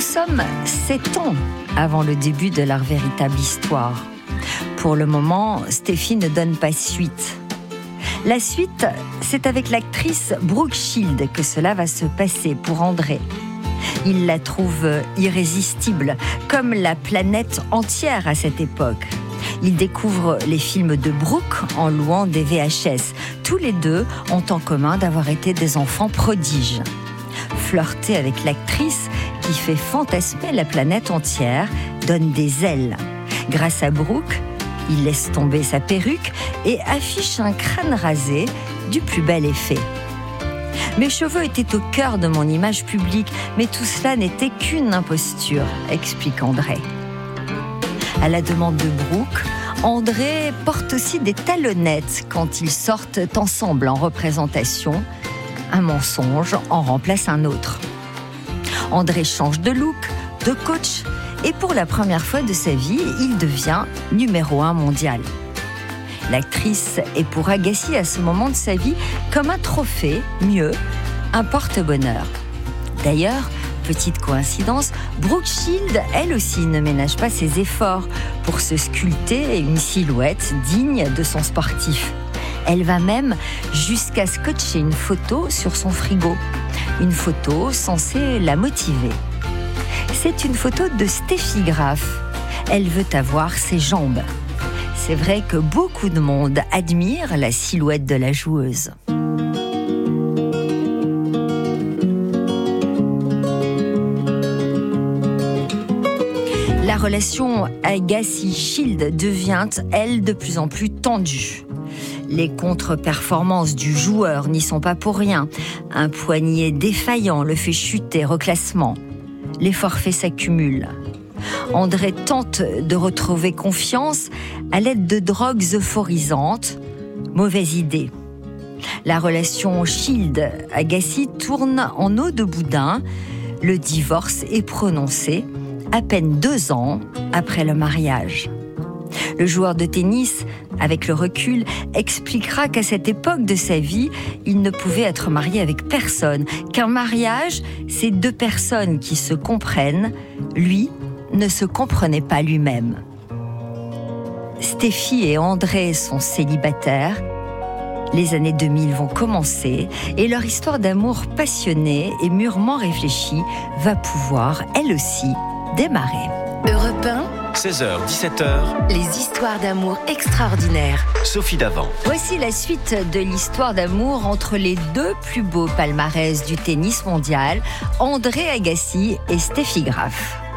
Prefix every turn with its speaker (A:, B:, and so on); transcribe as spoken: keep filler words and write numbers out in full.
A: sommes sept ans avant le début de leur véritable histoire. Pour le moment, Steffi ne donne pas suite. La suite, c'est avec l'actrice Brooke Shields que cela va se passer pour André. Il la trouve irrésistible, comme la planète entière à cette époque. Il découvre les films de Brooke en louant des V H S. Tous les deux ont en commun d'avoir été des enfants prodiges. Flirter avec l'actrice qui fait fantasmer la planète entière donne des ailes. Grâce à Brooke, il laisse tomber sa perruque et affiche un crâne rasé du plus bel effet. Mes cheveux étaient au cœur de mon image publique, mais tout cela n'était qu'une imposture, explique André. À la demande de Brooke, André porte aussi des talonnettes quand ils sortent ensemble en représentation. Un mensonge en remplace un autre. André change de look, de coach, et pour la première fois de sa vie, il devient numéro un mondial. L'actrice est pour Agassi à ce moment de sa vie comme un trophée, mieux, un porte-bonheur. D'ailleurs, petite coïncidence, Brooke Shields, elle aussi, ne ménage pas ses efforts pour se sculpter une silhouette digne de son sportif. Elle va même jusqu'à scotcher une photo sur son frigo. Une photo censée la motiver. C'est une photo de Steffi Graf. Elle veut avoir ses jambes. C'est vrai que beaucoup de monde admire la silhouette de la joueuse. La relation Agassi-Shields devient, elle, de plus en plus tendue. Les contre-performances du joueur n'y sont pas pour rien. Un poignet défaillant le fait chuter au classement. Les forfaits s'accumulent. André tente de retrouver confiance à l'aide de drogues euphorisantes. Mauvaise idée. La relation Shields-Agassi tourne en eau de boudin. Le divorce est prononcé à peine deux ans après le mariage. Le joueur de tennis, avec le recul, expliquera qu'à cette époque de sa vie, il ne pouvait être marié avec personne, qu'un mariage, c'est deux personnes qui se comprennent. Lui ne se comprenait pas lui-même. Steffi et André sont célibataires. Les années deux mille vont commencer et leur histoire d'amour passionnée et mûrement réfléchie va pouvoir, elle aussi, démarrer.
B: Europe un,
C: seize heures dix-sept heures,
B: les histoires d'amour extraordinaires.
C: Sophie Davant.
A: Voici la suite de l'histoire d'amour entre les deux plus beaux palmarès du tennis mondial, André Agassi et Steffi Graf.